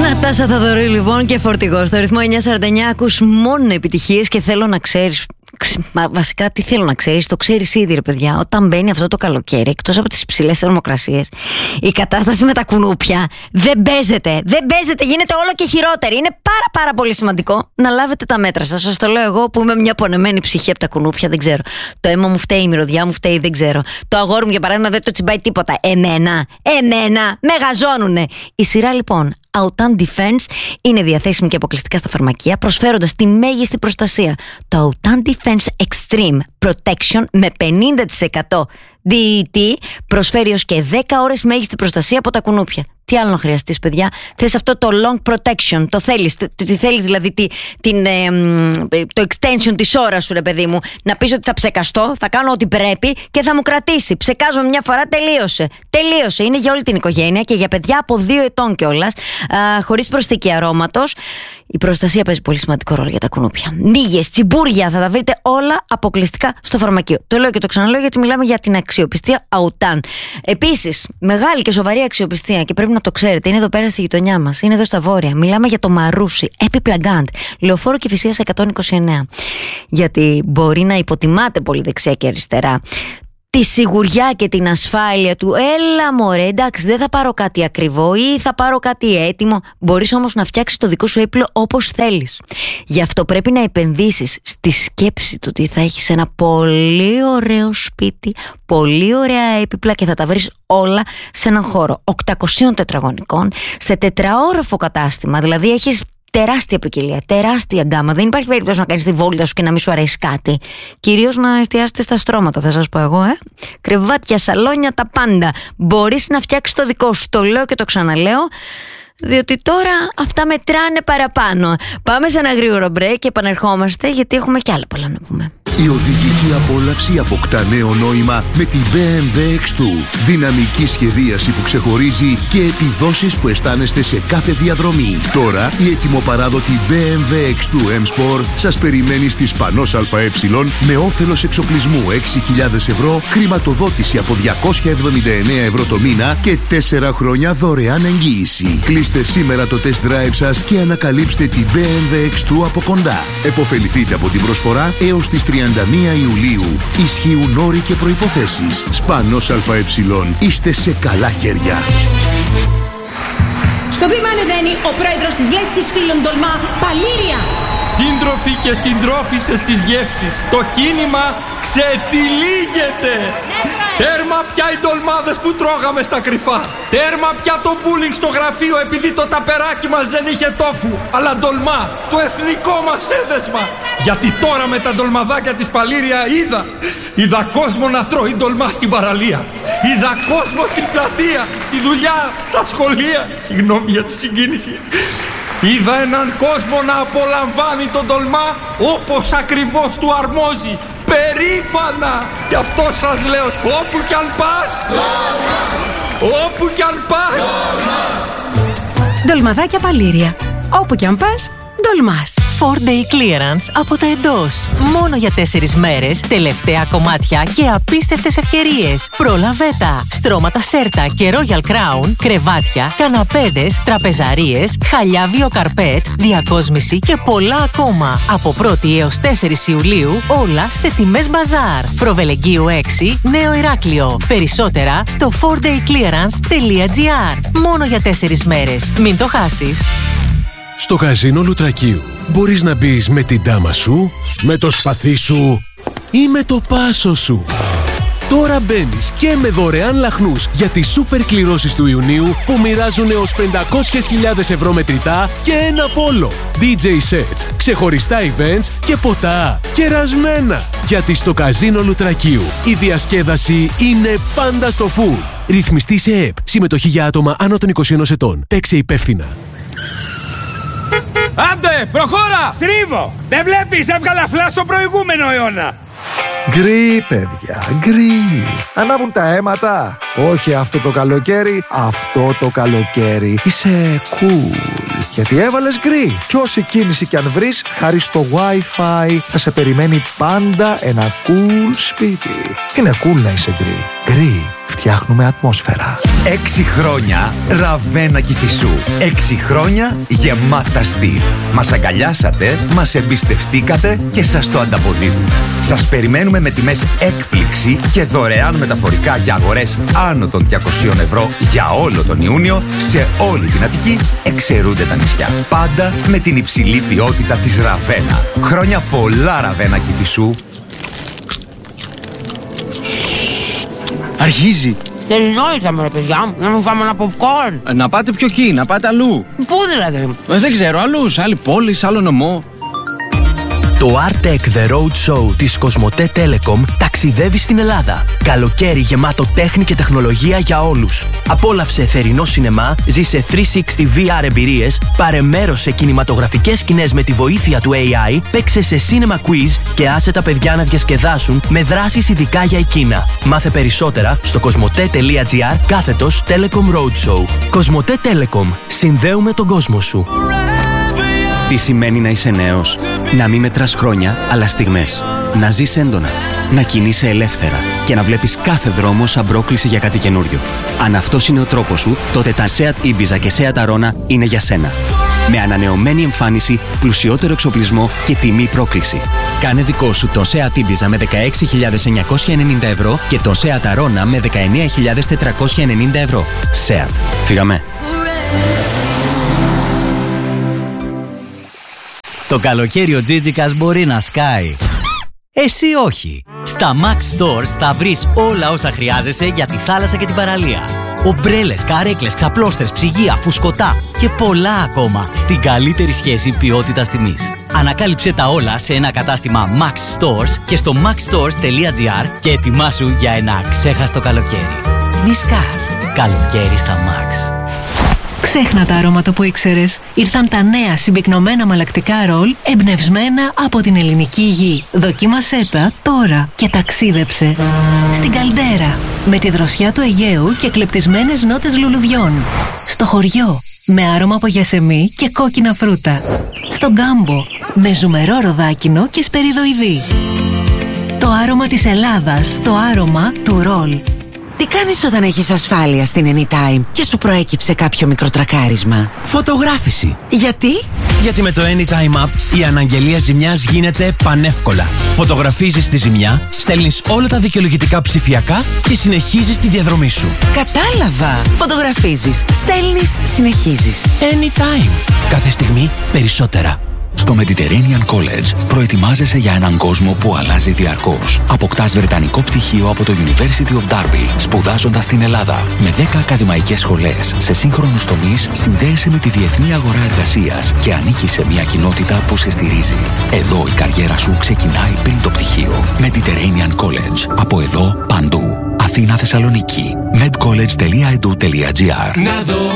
Νατάσα Θαδωρή λοιπόν και Φορτηγός. Στο ρυθμό 949 ακούς μόνο επιτυχίες και θέλω να ξέρεις. Βασικά, τι θέλω να ξέρεις, το ξέρεις ήδη, ρε παιδιά. Όταν μπαίνει αυτό το καλοκαίρι, εκτός από τις υψηλές θερμοκρασίες, η κατάσταση με τα κουνούπια δεν παίζεται. Δεν παίζεται, γίνεται όλο και χειρότερη. Είναι πάρα πολύ σημαντικό να λάβετε τα μέτρα σας. Σας το λέω εγώ που είμαι μια πονεμένη ψυχή από τα κουνούπια, δεν ξέρω. Το αίμα μου φταίει, η μυρωδιά μου φταίει, δεν ξέρω. Το αγόρι μου, για παράδειγμα, δεν το τσιμπάει τίποτα. Εμένα, με γαζώνουνε. Η σειρά λοιπόν Autan Defense είναι διαθέσιμη και αποκλειστικά στα φαρμακεία, προσφέροντας τη μέγιστη προστασία. Το Autan Defense Extreme Protection με 50% DET προσφέρει ως και 10 ώρες μέγιστη προστασία από τα κουνούπια. Τι άλλο να χρειαστείς, παιδιά? Θες αυτό το long protection, το θέλεις, θέλεις δηλαδή το extension της ώρας σου, ρε παιδί μου. Να πεις ότι θα ψεκαστώ, θα κάνω ό,τι πρέπει και θα μου κρατήσει. Ψεκάζω μια φορά, τελείωσε. Είναι για όλη την οικογένεια και για παιδιά από 2 ετών κιόλας, χωρίς προσθήκη αρώματος. Η προστασία παίζει πολύ σημαντικό ρόλο για τα κουνούπια. Μύγες, τσιμπούρια, θα τα βρείτε όλα αποκλειστικά στο φαρμακείο. Το λέω και το ξαναλέω γιατί μιλάμε για την αξιοπιστία Autan. Επίσης, μεγάλη και σοβαρή αξιοπιστία και πρέπει να το ξέρετε, είναι εδώ πέρα στη γειτονιά μας, είναι εδώ στα βόρεια. Μιλάμε για το Μαρούσι, Επιπλαγκάντ, Λεωφόρο Κηφισίας 129. Γιατί μπορεί να υποτιμάτε πολύ δεξιά και αριστερά τη σιγουριά και την ασφάλεια του. Έλα μωρέ, εντάξει, δεν θα πάρω κάτι ακριβό ή θα πάρω κάτι έτοιμο. Μπορείς όμως να φτιάξεις το δικό σου έπιπλο όπως θέλεις. Γι' αυτό πρέπει να επενδύσεις στη σκέψη του ότι θα έχεις ένα πολύ ωραίο σπίτι, πολύ ωραία έπιπλα και θα τα βρεις όλα σε έναν χώρο 800 τετραγωνικών, σε τετραόροφο κατάστημα. Δηλαδή έχεις τεράστια ποικιλία, τεράστια γκάμα. Δεν υπάρχει περίπτωση να κάνεις τη βόλτα σου και να μην σου αρέσει κάτι. Κυρίως να εστιάσετε στα στρώματα, θα σας πω εγώ, Κρεβάτια, σαλόνια, τα πάντα. Μπορείς να φτιάξεις το δικό σου. Το λέω και το ξαναλέω, διότι τώρα αυτά μετράνε παραπάνω. Πάμε σε ένα γρήγορο break και επανερχόμαστε γιατί έχουμε κι άλλα πολλά να πούμε. Η οδηγική απόλαυση αποκτά νέο νόημα με την BMW X2. Δυναμική σχεδίαση που ξεχωρίζει και επιδόσεις που αισθάνεστε σε κάθε διαδρομή. Τώρα η ετοιμοπαράδοτη BMW X2 M-Sport σας περιμένει στη Σπανός ΑΕ με όφελος εξοπλισμού 6.000 ευρώ, χρηματοδότηση από 279 ευρώ το μήνα και 4 χρόνια δωρεάν εγγύηση. Κλείστε σήμερα το test drive σας και ανακαλύψτε την BMW X2 από κοντά. Εποφεληθείτε από την προσφορά έως τις 31 Ιουλίου. Ισχύουν όροι και προϋποθέσεις. Σπανός ΑΕ. Είστε σε καλά χέρια. Στο βήμα ανεβαίνει ο πρόεδρος της Λέσχης Φίλων Τολμά, Παλήρια. Σύντροφοι και συντρόφισσες της γεύσης, το κίνημα ξετυλίγεται. Τέρμα πια οι ντολμάδες που τρώγαμε στα κρυφά. Τέρμα πια το μπούλινγκ στο γραφείο επειδή το ταπεράκι μας δεν είχε τόφου, αλλά ντολμά, το εθνικό μας έδεσμα. Γιατί τώρα με τα ντολμαδάκια της Παλήρια είδα κόσμο να τρώει ντολμά στην παραλία. Είδα κόσμο στην πλατεία, στη δουλειά, στα σχολεία. Συγγνώμη για τη συγκίνηση. Είδα έναν κόσμο να απολαμβάνει τον ντολμά όπως ακριβώς του αρμόζει. Περήφανα! Γι' αυτό σας λέω, όπου κι αν πας, όπου κι αν πας. Ντολμαδάκια Παλήρια. Όπου κι αν πας, ντολμάς. 4-day clearance από τα εντός. Μόνο για 4 μέρες, τελευταία κομμάτια και απίστευτες ευκαιρίες. Πρόλαβε τα! Στρώματα Σέρτα και Royal Crown, κρεβάτια, καναπέδες, τραπεζαρίες, χαλιά βιοκαρπέτ, διακόσμηση και πολλά ακόμα. Από 1η έως 4 Ιουλίου, όλα σε τιμές μπαζάρ. Προβελεγγύου 6, Νέο Ηράκλειο. Περισσότερα στο 4dayclearance.gr. Μόνο για 4 μέρες. Μην το χάσεις. Στο καζίνο Λουτρακίου μπορείς να μπεις με την ντάμα σου, με το σπαθί σου ή με το πάσο σου. Τώρα μπαίνεις και με δωρεάν λαχνούς για τις σούπερ κληρώσεις του Ιουνίου που μοιράζουν έως 500.000 ευρώ μετρητά και ένα πόλο. DJ sets, ξεχωριστά events και ποτά κερασμένα. Γιατί στο καζίνο Λουτρακίου η διασκέδαση είναι πάντα στο full. Ρυθμιστή σε ΕΠ. Συμμετοχή για άτομα άνω των 21 ετών. Παίξε υπεύθυνα. Άντε, προχώρα! Στρίβω! Δεν βλέπεις, έβγαλα φλα στο προηγούμενο αιώνα! Γκρι, παιδιά, γκρι. Ανάβουν τα αίματα. Όχι αυτό το καλοκαίρι, αυτό το καλοκαίρι. Είσαι cool. Γιατί έβαλες γκρι. Κι όση κίνηση κι αν βρεις, χάρη στο Wi-Fi θα σε περιμένει πάντα ένα cool σπίτι. Είναι cool να είσαι γκρι. Γκρι. φτιάχνουμε ατμόσφαιρα. 6 χρόνια Ραβένα Κηφισού. 6 χρόνια γεμάτα στυλ. Μας αγκαλιάσατε, μας εμπιστευτήκατε και σας το ανταποδίδουμε. Σας περιμένουμε με τιμές έκπληξη και δωρεάν μεταφορικά για αγορές άνω των 200 ευρώ για όλο τον Ιούνιο σε όλη την Αττική, εξαιρούνται τα νησιά. Πάντα με την υψηλή ποιότητα της Ραβένα. Χρόνια πολλά Ραβένα Κηφισού. Αρχίζει. Τελεινόητα με ρε παιδιά μου, να μην φάμε ένα popcorn. Να πάτε πιο εκεί, να πάτε αλλού. Πού δηλαδή? Δεν ξέρω, αλλού, σε άλλη πόλη, σε άλλο νομό. Το Artec The Road Show της Κοσμοτέ Telecom ταξιδεύει στην Ελλάδα. Καλοκαίρι γεμάτο τέχνη και τεχνολογία για όλους. Απόλαυσε θερινό σινεμά, ζήσε 360 VR εμπειρίες, πάρε μέρος σε κινηματογραφικές σκηνές με τη βοήθεια του AI, παίξε σε cinema quiz και άσε τα παιδιά να διασκεδάσουν με δράσεις ειδικά για εκείνα. Μάθε περισσότερα στο cosmote.gr/Telecom Roadshow. Κοσμοτέ Telecom. Συνδέουμε τον κόσμο σου. Τι σημαίνει να είσαι νέος? Να μην μετράς χρόνια, αλλά στιγμές. Να ζεις έντονα, να κινείσαι ελεύθερα και να βλέπεις κάθε δρόμο σαν πρόκληση για κάτι καινούριο. Αν αυτός είναι ο τρόπος σου, τότε τα Seat Ibiza και Seat Arona είναι για σένα. Με ανανεωμένη εμφάνιση, πλουσιότερο εξοπλισμό και τιμή πρόκληση. Κάνε δικό σου τον Seat Ibiza με 16.990 ευρώ και τον Seat Arona με 19.490 ευρώ. Seat. Φύγαμε. Το καλοκαίρι ο Τζίτζικας μπορεί να σκάει. Εσύ όχι. Στα Max Stores θα βρεις όλα όσα χρειάζεσαι για τη θάλασσα και την παραλία. Ομπρέλες, καρέκλες, ξαπλώστερς, ψυγεία, φουσκωτά και πολλά ακόμα στην καλύτερη σχέση ποιότητας τιμής. Ανακάλυψε τα όλα σε ένα κατάστημα Max Stores και στο maxstores.gr και ετοιμάσου για ένα ξέχαστο καλοκαίρι. Μη σκάς. Καλοκαίρι στα Max. Ξέχνα τα αρώματα που ήξερες. Ήρθαν τα νέα συμπυκνωμένα μαλακτικά ρολ εμπνευσμένα από την ελληνική γη. Δοκίμασέ τα τώρα και ταξίδεψε στην Καλντέρα με τη δροσιά του Αιγαίου και κλεπτισμένες νότες λουλουδιών. Στο χωριό με άρωμα από γιασεμί και κόκκινα φρούτα. Στον Γκάμπο με ζουμερό ροδάκινο και σπεριδοειδή. Το άρωμα της Ελλάδας, το άρωμα του ρολ. Τι κάνεις όταν έχεις ασφάλεια στην Anytime και σου προέκυψε κάποιο μικροτρακάρισμα? Φωτογράφηση. Γιατί? Γιατί με το Anytime App η αναγγελία ζημιάς γίνεται πανεύκολα. Φωτογραφίζεις τη ζημιά, στέλνεις όλα τα δικαιολογητικά ψηφιακά και συνεχίζεις τη διαδρομή σου. Κατάλαβα. Φωτογραφίζεις, στέλνεις, συνεχίζεις. Anytime. Κάθε στιγμή περισσότερα. Στο Mediterranean College προετοιμάζεσαι για έναν κόσμο που αλλάζει διαρκώς. Αποκτάς βρετανικό πτυχίο από το University of Derby, σπουδάζοντας στην Ελλάδα. Με 10 ακαδημαϊκές σχολές σε σύγχρονους τομείς, συνδέεσαι με τη διεθνή αγορά εργασίας και ανήκεις σε μια κοινότητα που σε στηρίζει. Εδώ η καριέρα σου ξεκινάει πριν το πτυχίο. Mediterranean College. Από εδώ παντού. Αθήνα, Θεσσαλονίκη. medcollege.edu.gr.